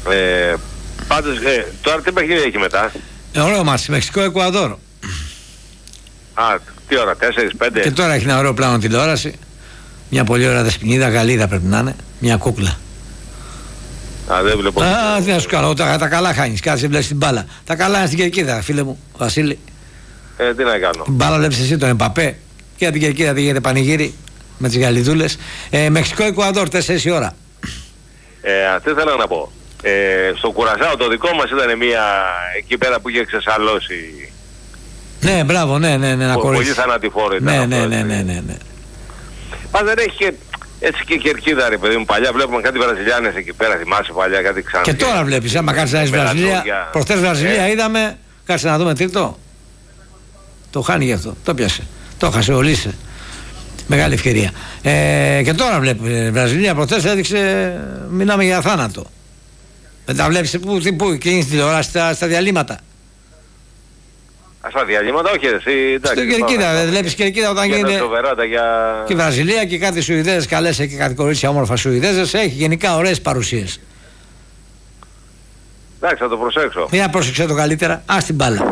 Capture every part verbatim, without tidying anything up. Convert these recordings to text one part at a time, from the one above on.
Ε, πάντως, ε, τώρα τι παιχνίδι έχει μετά? Ε, ωραίο μας, Μεξικό-Εκουαδόρ. Α, τι ώρα, τέσσερα πέντε. Και τώρα έχει ένα ωραίο πλάνο τηλεόραση. Μια πολύ ωραία δεσποινίδα, Γαλλίδα πρέπει να είναι. Μια κούκλα. Α, δεν βλέπω. Α, τι να σου κάνω, τα, τα καλά χάνεις, κάτσε βλέπεις την μπάλα. Τα καλά είναι στην κερκίδα, φίλε μου, Βασίλη. Ε, τι να κάνω. Την μπάλα βλέπεις εσύ τον Εμπαπέ. Και από την κερκίδα τι γίνεται πανηγύρι με τις Γαλλιδούλες. Ε, Μεξικό-Εκουαδόρ, τέσσερις η ώρα. Ε, τι θέλω να πω. Ε, στο Κουρασάο το δικό μας ήταν μια εκεί πέρα που είχε ξεσαλώσει. Ναι, μπράβο, ναι, ναι, ναι, ένα κορίτσι. Πολύ θανατηφόρο ήταν. Ναι, αυτό, ναι, ναι, ναι, ναι, ναι. Μα δεν έχει και έτσι και κερκίδα, ρε παιδί μου. Παλιά βλέπουμε κάτι Βραζιλιάνες εκεί πέρα, θυμάσαι παλιά κάτι ξανά. Και τώρα βλέπεις, άμα κάτσεις να είσαι Βραζιλία. Προχτές Βραζιλία ε. είδαμε, κάτσε να δούμε τρίτο. Το χάνει γι' αυτό, το πιάσε. Το χάσε, ολύσε. Μεγάλη ευκαιρία. Ε, και τώρα βλέπει Βραζιλία, προχτές έδειξε, μιλάμε για θάνατο. Δεν τα βλέπεις που, που εκείνη στην τηλεόραση στα, στα διαλύματα. Στα διαλύματα, όχι εσύ, εντάξει. Στην κερκίδα, δεν βλέπεις κερκίδα όταν γίνεται. Για... Και η Βραζιλία και κάτι Σουηδέζες καλές και κάτι κορίτσια όμορφα Σουηδέζες, έχει γενικά ωραίες παρουσίες. Εντάξει, θα το προσέξω. Μια πρόσεξε το καλύτερα, ας την μπάλα.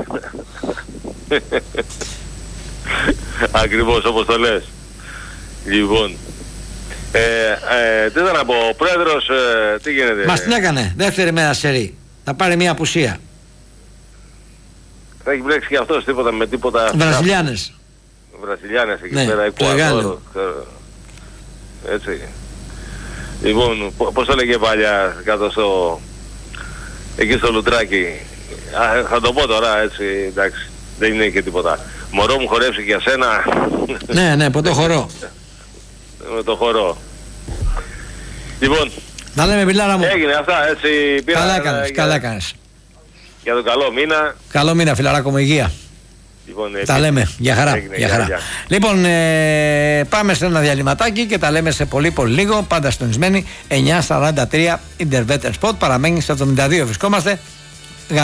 Ακριβώς όπως το λες. Λοιπόν, ε, ε, τι θα να πω, ο πρόεδρος, ε, τι γίνεται? Μας την έκανε, δεύτερη μέρα σερί. Θα πάρει μια απουσία. Θα έχει μπλέξει και αυτός τίποτα με τίποτα. Βραζιλιάνες. Βραζιλιάνες εκεί ναι, πέρα, Εκουαδόρ. Έτσι. Λοιπόν, πώς το λέγε παλιά κάτω στο... εκεί στο Λουτράκι. Α, θα το πω τώρα έτσι, εντάξει. Δεν είναι και τίποτα. Μωρό μου χορέψει για σένα. Ναι, ναι, από το χορό. Με το χορό. Λοιπόν. Να λέμε μιλάρα μου. Έγινε αυτά έτσι. Πήρα, καλά έκανες, για, καλά έκανες. Για τον καλό μήνα. Καλό μήνα φιλαράκο μου, υγεία. Λοιπόν, τα έτσι, λέμε, για χαρά. Έγινε, για χαρά. Για, για. Λοιπόν, ε, πάμε σε ένα διαλυματάκι και τα λέμε σε πολύ πολύ λίγο. Πάντα συντονισμένοι. εννιά σαράντα τρία Intervetter Spot. Παραμένει στο εβδομήντα δύο βρισκόμαστε.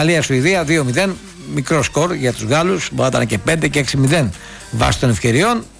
Γαλλία-Σουηδία δύο μηδέν. Μικρό σκορ για τους Γάλλους. Μπορεί να ήταν και πέντε και έξι μηδέν βάσει των ευκαιριών.